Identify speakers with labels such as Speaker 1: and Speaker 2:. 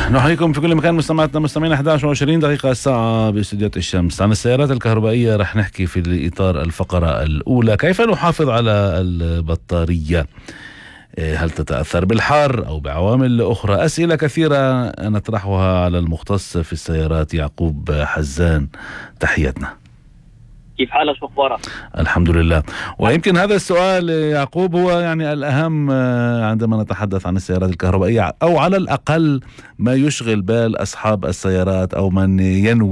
Speaker 1: نحييكم في كل مكان مستمعاتنا مستمعين. 11:20 دقيقة الساعة باستديوهات الشمس. عن السيارات الكهربائية رح نحكي في إطار الفقرة الأولى. كيف نحافظ على البطارية؟ هل تتأثر بالحر أو بعوامل أخرى؟ أسئلة كثيرة نطرحها على المختص في السيارات يعقوب حزان. تحياتنا.
Speaker 2: كيف حالك؟ شو اخبارك؟
Speaker 1: الحمد لله. ويمكن هذا السؤال يعقوب هو يعني الأهم عندما نتحدث عن السيارات الكهربائية، أو على الأقل ما يشغل بال أصحاب السيارات أو من ينوي